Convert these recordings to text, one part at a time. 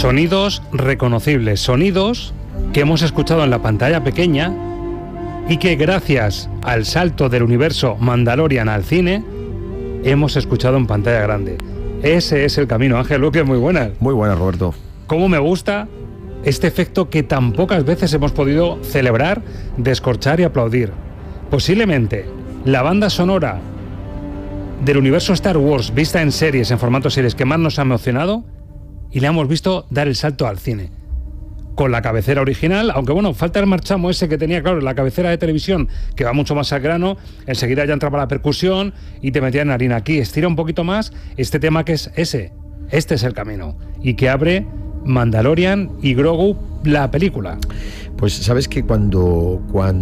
Sonidos reconocibles, sonidos que hemos escuchado en la pantalla pequeña y que gracias al salto del universo Mandalorian al cine hemos escuchado en pantalla grande. Ese es el camino. Ángel Luque, muy buenas. Muy buenas, Roberto. Cómo me gusta este efecto que tan pocas veces hemos podido celebrar, descorchar y aplaudir. Posiblemente la banda sonora del universo Star Wars vista en series, en formato series, que más nos ha emocionado, y le hemos visto dar el salto al cine. Con la cabecera original, aunque bueno, falta el marchamo ese que tenía, claro, la cabecera de televisión, que va mucho más al grano, enseguida ya entraba la percusión y te metía en harina. Aquí estira un poquito más este tema que es ese. Este es el camino. Y que abre Mandalorian y Grogu, la película. Pues sabes que cuando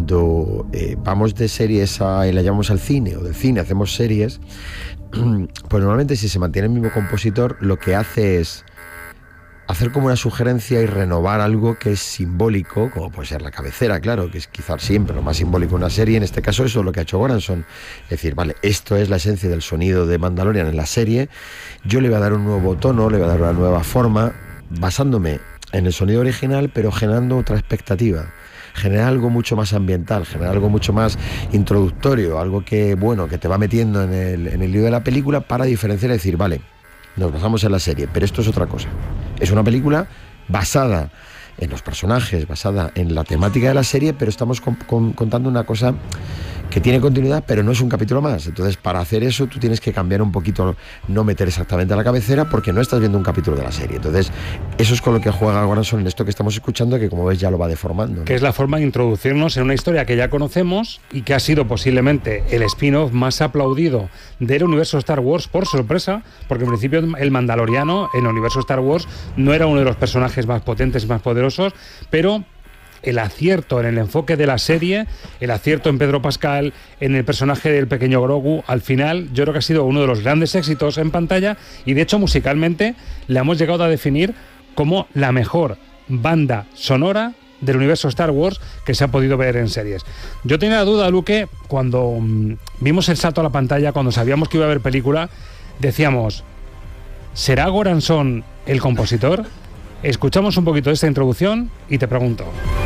vamos de series y la llamamos al cine, o del cine hacemos series, pues normalmente si se mantiene el mismo compositor, lo que hace es hacer como una sugerencia y renovar algo que es simbólico, como puede ser la cabecera, claro, que es quizás siempre lo más simbólico de una serie. En este caso eso es lo que ha hecho Goranson, es decir, vale, esto es la esencia del sonido de Mandalorian en la serie, yo le voy a dar un nuevo tono, le voy a dar una nueva forma, basándome en el sonido original, pero generando otra expectativa, generar algo mucho más ambiental, generar algo mucho más introductorio, algo que, bueno, que te va metiendo en el lío de la película para diferenciar y decir, vale, nos basamos en la serie, pero esto es otra cosa. Es una película basada en los personajes, basada en la temática de la serie, pero estamos contando una cosa que tiene continuidad, pero no es un capítulo más. Entonces, para hacer eso, tú tienes que cambiar un poquito, no meter exactamente a la cabecera, porque no estás viendo un capítulo de la serie. Entonces, eso es con lo que juega Goranson en esto que estamos escuchando, que como ves ya lo va deformando, ¿no? Que es la forma de introducirnos en una historia que ya conocemos y que ha sido posiblemente el spin-off más aplaudido del universo Star Wars, por sorpresa, porque en principio el Mandaloriano en el universo Star Wars no era uno de los personajes más potentes y más poderosos, pero el acierto en el enfoque de la serie, el acierto en Pedro Pascal, en el personaje del pequeño Grogu, al final yo creo que ha sido uno de los grandes éxitos en pantalla, y de hecho musicalmente la hemos llegado a definir como la mejor banda sonora del universo Star Wars que se ha podido ver en series. Yo tenía la duda, Luque, cuando vimos el salto a la pantalla, cuando sabíamos que iba a haber película, decíamos, ¿será Goranson el compositor? Escuchamos un poquito de esta introducción y te pregunto.